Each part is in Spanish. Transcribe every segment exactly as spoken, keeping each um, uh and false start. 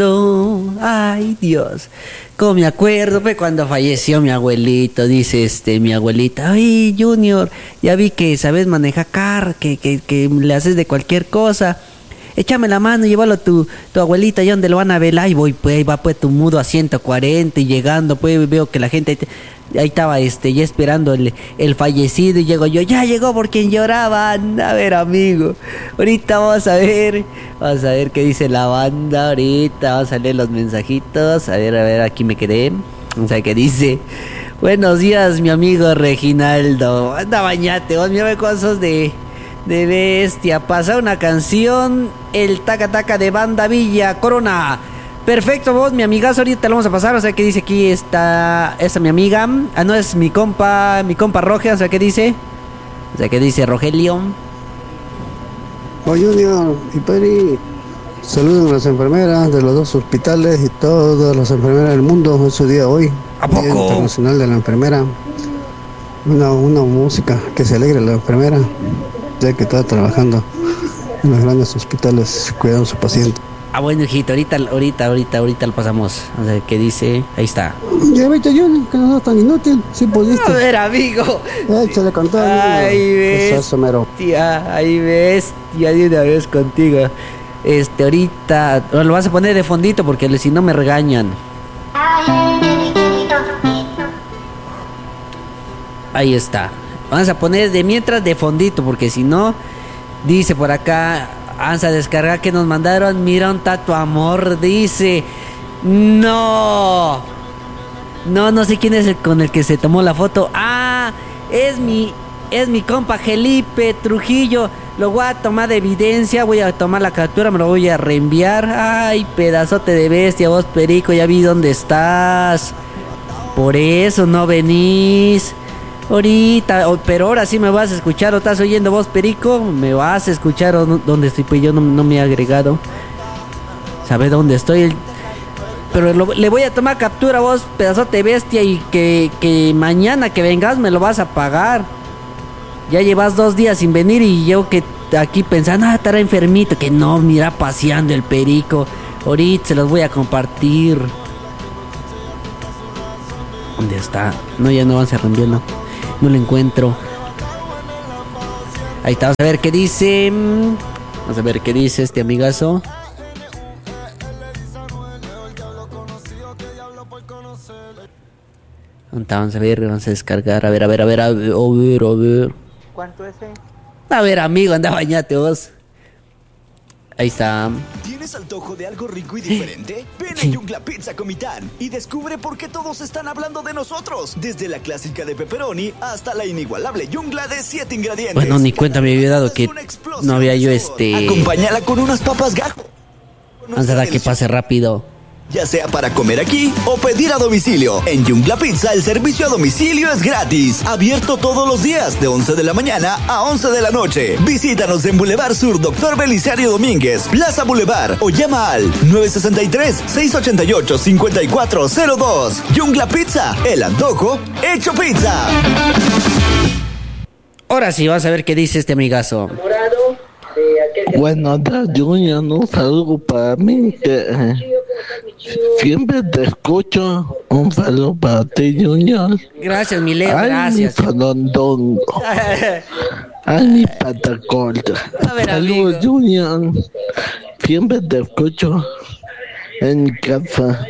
llorando. Ay, Dios. Como me acuerdo, fue cuando falleció mi abuelito. Dice este, mi abuelita, ay, Junior, ya vi que sabes manejar carro, que, que, que le haces de cualquier cosa. Échame la mano, llévalo a tu, tu abuelita allá donde lo van a velar. Y voy, pues, ahí va pues tu mudo a ciento cuarenta y llegando, pues, veo que la gente... Ahí estaba este, ya esperando el, el fallecido y llego yo, ya llegó por quien lloraba. Anda, a ver, amigo, ahorita vamos a ver, vamos a ver qué dice la banda ahorita, vamos a leer los mensajitos, a ver, a ver, aquí me quedé, vamos a ver qué dice. Buenos días, mi amigo Reginaldo, anda, bañate, vos, mira cosas de, de bestia, pasa una canción, el taca taca de Banda Villa Corona. Perfecto, vos, mi amigazo, ahorita lo vamos a pasar. O sea, que dice aquí está esta mi amiga. Ah, no, es mi compa, mi compa Roger. O sea, que dice, o sea, que dice Rogelio. Oh, Junior y Peri, saluden a las enfermeras de los dos hospitales y todas las enfermeras del mundo. Es su día hoy, ¿A poco? Día Internacional de la Enfermera. Una, una música que se alegre la enfermera, ya que está trabajando en los grandes hospitales cuidando a su paciente. Ah, bueno, hijito, ahorita, ahorita, ahorita, ahorita lo pasamos. O sea, que dice, ahí está. Ya viste, Junior, que no es tan inútil. Sí pudiste. A ver, amigo. Échale con todo. Ay, ves. Eso, mero. Tía, ahí ves. Ya de una vez contigo. Este, ahorita, lo vas a poner de fondito porque si no me regañan. Ahí está. Vamos a poner de mientras de fondito porque si no, dice por acá, vamos a descargar que nos mandaron, mira un tatu amor, dice. No. No, no sé quién es el con el que se tomó la foto. Ah, es mi, es mi compa Felipe Trujillo. Lo voy a tomar de evidencia, voy a tomar la captura, me lo voy a reenviar. Ay, pedazote de bestia, vos perico, ya vi dónde estás. Por eso no venís. Ahorita, pero ahora sí me vas a escuchar, ¿o estás oyendo vos, perico? Me vas a escuchar, ¿o no? ¿Dónde estoy? Pues yo no, no me he agregado. ¿Sabes dónde estoy? Pero lo, le voy a tomar captura vos, pedazote de bestia, y que, que mañana que vengas me lo vas a pagar. Ya llevas dos días sin venir y yo que aquí pensando, ah, estará enfermito. Que no, mira, paseando el perico. Ahorita se los voy a compartir. ¿Dónde está? No, ya no van a reenviarlo. No lo encuentro. Ahí está, vamos a ver qué dice. Vamos a ver qué dice este amigazo. Vamos a ver, vamos a descargar. A ver, a ver, a ver, a ver, a ver, a ver. ¿Cuánto es? Eh? A ver, amigo, anda, bañate vos. Ahí está. ¿Tienes antojo de algo rico y diferente? Ven a Jungla Pizza Comitán y descubre por qué todos están hablando de nosotros. Desde la clásica de pepperoni hasta la inigualable Jungla de siete ingredientes. Bueno, ni cuenta me había dado que no había yo este... Acompáñala con unas papas gajo. Vamos a dar que pase rápido. Ya sea para comer aquí o pedir a domicilio. En Jungla Pizza el servicio a domicilio es gratis. Abierto todos los días de once de la mañana a once de la noche. Visítanos en Boulevard Sur Doctor Belisario Domínguez, Plaza Boulevard, o llama al nueve seis tres, seis ocho ocho, cinco cuatro cero dos. Jungla Pizza, el antojo hecho pizza. Ahora sí, vas a ver qué dice este amigazo. Buenos días, Junior, un saludo para mí, que eh, siempre te escucho. Un saludo para ti, Junior. Gracias, mi Leo, Ay, gracias. Mi palondongo. Ay, mi pata corta. A ver, saludos, amigo. Junior. Siempre te escucho en mi casa.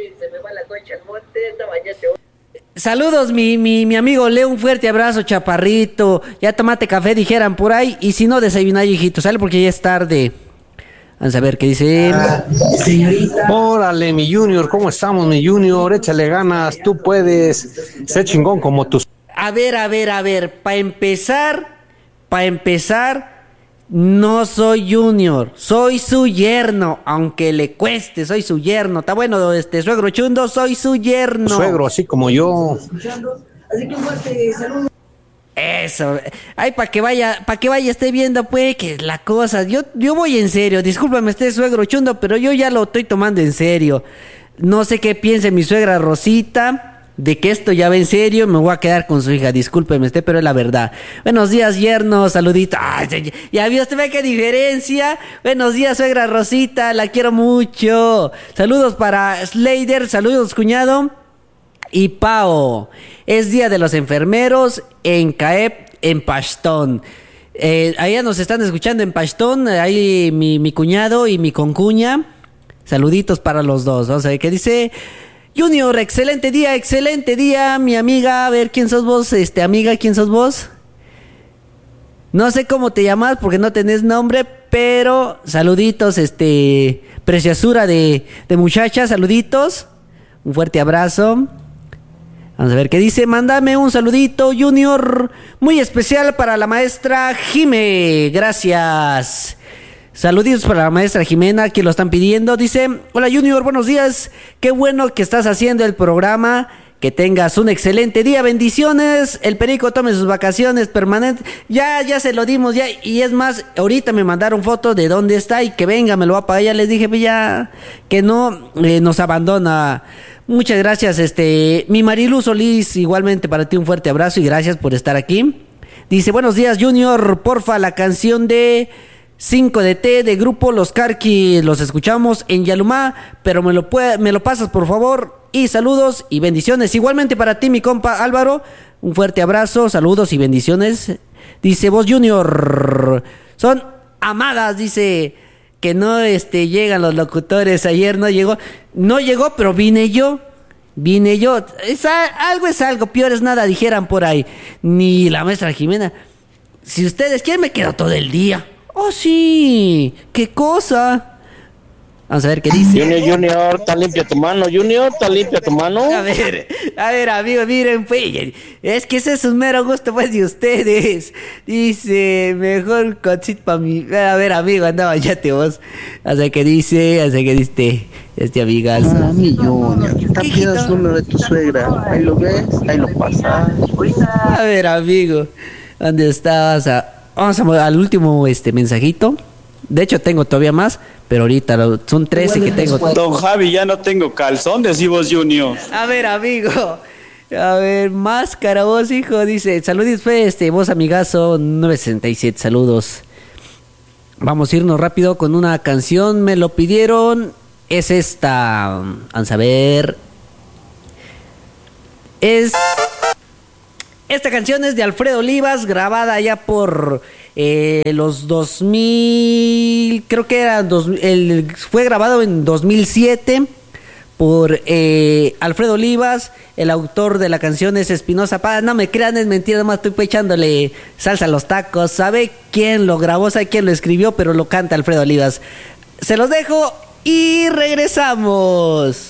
Saludos, mi, mi, mi amigo Leo, un fuerte abrazo, chaparrito. Ya tomate café, dijeran por ahí. Y si no, desayunar, hijito, sale porque ya es tarde. Vamos a ver qué dice. Ah, órale, mi Junior, ¿cómo estamos, mi Junior? Échale ganas, tú puedes ser chingón como tus. A ver, a ver, a ver. Para empezar, para empezar, no soy Junior, soy su yerno, aunque le cueste, soy su yerno. Está bueno, este suegro chundo, soy su yerno. Suegro, así como yo. Así que un fuerte saludo. Eso, ay, para que vaya, para que vaya esté viendo, pues, que es la cosa. Yo, yo voy en serio, discúlpame, este suegro chundo, pero yo ya lo estoy tomando en serio. No sé qué piense mi suegra Rosita. de que esto ya va en serio, me voy a quedar con su hija, discúlpeme usted, pero es la verdad. Buenos días, yerno, saludito. Ay, ya, ya, ya vio usted, ve qué diferencia. Buenos días, suegra Rosita, la quiero mucho. Saludos para Slater, saludos, cuñado. Y Pao, es Día de los Enfermeros en CAEP, en Pachtón. Eh, allá nos están escuchando en Pachtón, ahí mi, mi cuñado y mi concuña. Saluditos para los dos. Vamos a ver qué dice. Junior, excelente día, excelente día, mi amiga. A ver, ¿quién sos vos? Este, amiga, ¿quién sos vos? No sé cómo te llamas porque no tenés nombre, pero saluditos, este, preciosura de, de muchacha, saluditos. Un fuerte abrazo. Vamos a ver qué dice. Mándame un saludito, Junior, muy especial para la maestra Jime. Gracias. Saluditos para la maestra Jimena, que lo están pidiendo. Dice, hola Junior, buenos días. Qué bueno que estás haciendo el programa. Que tengas un excelente día. Bendiciones. El Perico tome sus vacaciones permanentes. Ya, ya se lo dimos ya. Y es más, ahorita me mandaron fotos de dónde está y que venga, me lo va a pagar. Ya les dije, pues ya, que no eh, nos abandona. Muchas gracias, este, mi Marilu Solís, igualmente para ti un fuerte abrazo y gracias por estar aquí. Dice, buenos días Junior, porfa la canción de cinco de T de grupo Los Carquis, los escuchamos en Yalumá, pero me lo, puede, me lo pasas por favor, y saludos y bendiciones. Igualmente para ti mi compa Álvaro, un fuerte abrazo, saludos y bendiciones. Dice, vos Junior, son amadas, dice... que no este llegan los locutores. Ayer no llegó, no llegó, pero vine yo, vine yo. Es a, algo es algo, peor es nada, dijeran por ahí. Ni la maestra Jimena. Si ustedes quieren, me quedo todo el día. Oh, sí, qué cosa. Vamos a ver qué dice. Junior, Junior, está limpia tu mano. Junior, está limpia tu mano. A ver, a ver, amigo, miren, pues, es que ese es un mero gusto, pues, de ustedes. Dice, mejor cosito para mí. A ver, amigo, anda, vayate vos. O sea, ¿qué dice? O sea, ¿qué dice? Este amigazo. Ah, mi Junior, está pidiendo el número de tu suegra. Ahí lo ves, ahí lo pasas. A ver, amigo, ¿dónde estabas? Vamos a, al último este mensajito. De hecho, tengo todavía más, pero ahorita lo, son trece que tengo. Don Javi, ya no tengo calzón, decimos Junior. A ver, amigo. A ver, máscara vos, hijo. Dice, saludos, pues, este, vos, amigazo, nueve sesenta y siete, saludos. Vamos a irnos rápido con una canción. Me lo pidieron. Es esta. Vamos a ver. Es... Esta canción es de Alfredo Olivas, grabada ya por eh, los dos mil, creo que era, dos, el, fue grabado en dos mil siete por eh, Alfredo Olivas, el autor de la canción es Espinosa Paz. No me crean, es mentira, nomás estoy echándole salsa a los tacos. ¿Sabe quién lo grabó? ¿Sabe quién lo escribió? Pero lo canta Alfredo Olivas. Se los dejo y regresamos.